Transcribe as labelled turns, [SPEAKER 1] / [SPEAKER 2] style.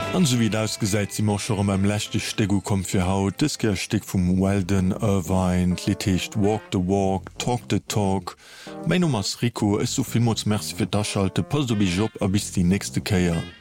[SPEAKER 1] An so wie ausgesäit si mar schon am lächte Stegu kom fir haut, Dësker Steck vum Weldon Irvine, Klitecht Walk the Walk, Talk the Talk. Mei Nummers Rico es so film Merzi fir d'schalte, pass du bi Job a bis die nächste Käier.